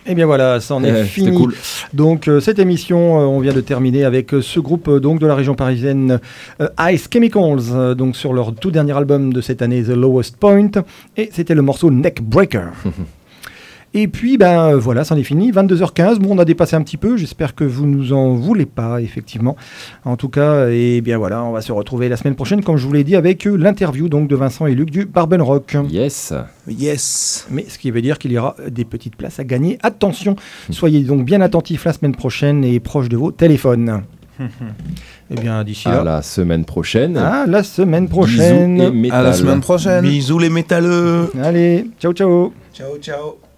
Et bien voilà, ça en est fini. Cool. Donc cette émission, on vient de terminer avec ce groupe donc de la région parisienne, Ice Chemicals, donc sur leur tout dernier album de cette année, The Lowest Point, et c'était le morceau Neckbreaker. Et puis, voilà, c'en est fini. 22h15. Bon, on a dépassé un petit peu. J'espère que vous nous en voulez pas, effectivement. En tout cas, et bien voilà, on va se retrouver la semaine prochaine, comme je vous l'ai dit, avec l'interview donc de Vincent et Luc du Barben Rock. Yes. Mais ce qui veut dire qu'il y aura des petites places à gagner. Attention, soyez donc bien attentifs la semaine prochaine et proches de vos téléphones. Et bien, d'ici là. À la semaine prochaine. À la semaine prochaine. Bisous et métal. À la semaine prochaine. Bisous les métalleux. Allez, ciao, ciao. Ciao, ciao.